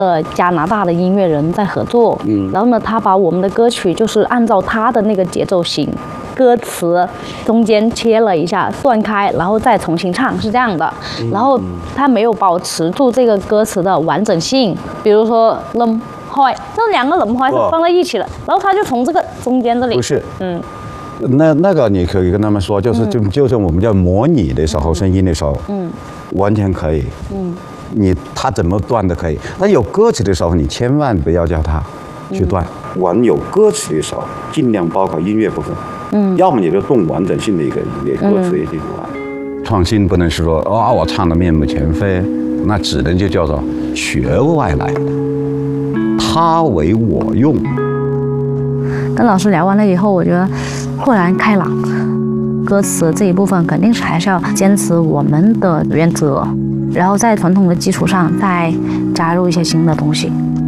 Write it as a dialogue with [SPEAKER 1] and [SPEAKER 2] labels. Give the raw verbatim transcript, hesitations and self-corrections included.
[SPEAKER 1] 呃加拿大的音乐人在合作，嗯，然后呢，他把我们的歌曲就是按照他的那个节奏型，歌词中间切了一下，断开，然后再重新唱，是这样的。然后他没有保持住这个歌词的完整性，比如说lâm hoi，这两个lâm hoi是放在一起了，然后他就从这个中间这里，
[SPEAKER 2] 不是，
[SPEAKER 1] 嗯。
[SPEAKER 2] 那那个你可以跟他们说，就是就就是我们叫模拟的时候，声音的时候，嗯，完全可以，嗯，你他怎么断都可以。但有歌词的时候，你千万不要叫他去断。玩有歌词的时候，尽量包括音乐部分，嗯，要么你就动完整性的一个一个歌词也进去玩。创新不能是说啊、哦、我唱的面目全非，那只能就叫做学外来的，他为我用。
[SPEAKER 1] 跟老师聊完了以后，我觉得豁然开朗。歌词这一部分肯定是还是要坚持我们的原则，然后在传统的基础上再加入一些新的东西。